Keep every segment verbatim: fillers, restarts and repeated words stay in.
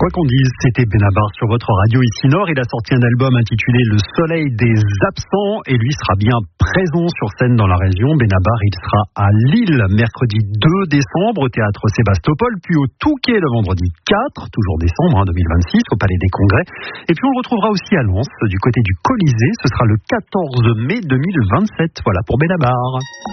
Quoi qu'on dise, c'était Benabar sur votre radio ici Nord. Il a sorti un album intitulé Le Soleil des Absents et lui sera bien présent sur scène dans la région. Benabar, il sera à Lille mercredi deux décembre au théâtre Sébastopol, puis au Touquet le vendredi quatre, toujours décembre hein, deux mille vingt-six, au Palais des Congrès. Et puis on le retrouvera aussi à Lens, du côté du Colisée. Ce sera le quatorze mai deux mille vingt-sept. Voilà pour Benabar.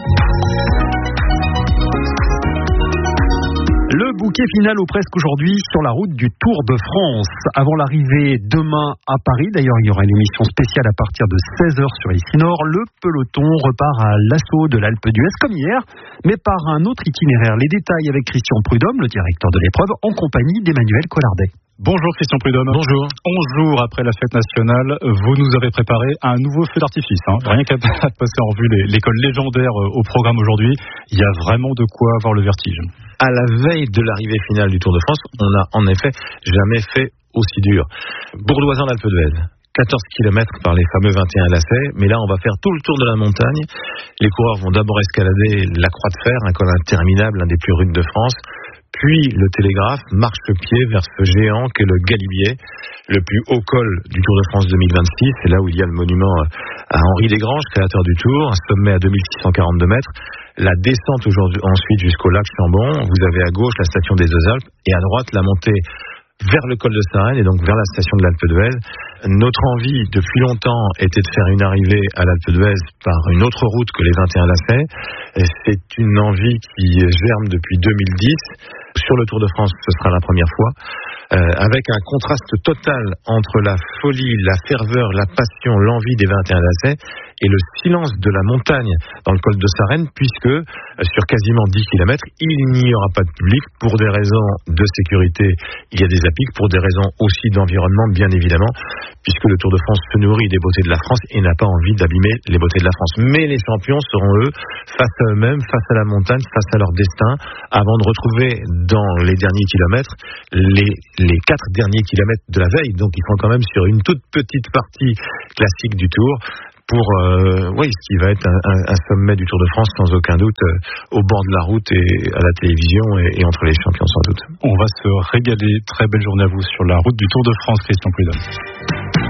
Le bouquet final ou presque aujourd'hui sur la route du Tour de France. Avant l'arrivée demain à Paris, d'ailleurs il y aura une émission spéciale à partir de seize heures sur ici Nord, le peloton repart à l'assaut de l'Alpe d'Huez comme hier, mais par un autre itinéraire. Les détails avec Christian Prudhomme, le directeur de l'épreuve, en compagnie d'Emmanuel Collardet. Bonjour Christian Prudhomme. Bonjour. onze jours après la fête nationale, vous nous avez préparé un nouveau feu d'artifice. Hein. Rien qu'à passer en revue l'école légendaire au programme aujourd'hui, il y a vraiment de quoi avoir le vertige. À la veille de l'arrivée finale du Tour de France, on n'a en effet jamais fait aussi dur. Bourdoisan-Alpe d'Huez. quatorze kilomètres par les fameux vingt et un lacets, mais là on va faire tout le tour de la montagne. Les coureurs vont d'abord escalader la Croix de Fer, un col interminable, l'un des plus rudes de France, puis le Télégraphe, marche-pied vers ce géant qu'est le Galibier, le plus haut col du Tour de France deux mille vingt-six. C'est là où il y a le monument à Henri Desgranges, créateur du Tour, un sommet à deux mille six cent quarante-deux mètres. La descente aujourd'hui, ensuite jusqu'au lac Chambon. Vous avez à gauche la station des Deux Alpes et à droite la montée vers le col de Sarenne et donc vers la station de l'Alpe d'Huez. Notre envie depuis longtemps était de faire une arrivée à l'Alpe d'Huez par une autre route que les vingt et un lacets. Et c'est une envie qui germe depuis deux mille dix. Sur le Tour de France, ce sera la première fois, euh, avec un contraste total entre la folie, la ferveur, la passion, l'envie des vingt et un lacets et le silence de la montagne dans le col de Sarenne, puisque euh, sur quasiment dix kilomètres, il n'y aura pas de public pour des raisons de sécurité. Il y a des appiques pour des raisons aussi d'environnement, bien évidemment, puisque le Tour de France se nourrit des beautés de la France et n'a pas envie d'abîmer les beautés de la France. Mais les champions seront, eux, face à eux-mêmes, face à la montagne, face à leur destin, avant de retrouver dans les derniers kilomètres les, les quatre derniers kilomètres de la veille. Donc ils sont quand même sur une toute petite partie classique du Tour pour euh, oui, ce qui va être un, un, un sommet du Tour de France sans aucun doute, euh, au bord de la route et à la télévision et, et entre les champions sans doute. On va se régaler. Très belle journée à vous sur la route du Tour de France, Christian Prudhomme.